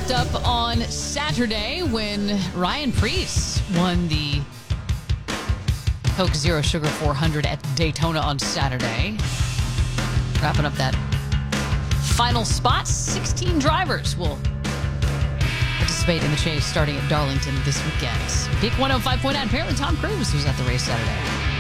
wrapped up on Saturday when Ryan Preece won the Coke Zero Sugar 400 at Daytona on Saturday. Wrapping up that final spot. 16 drivers will participate in the chase starting at Darlington this weekend. Peak 105.9. Apparently Tom Cruise was at the race Saturday.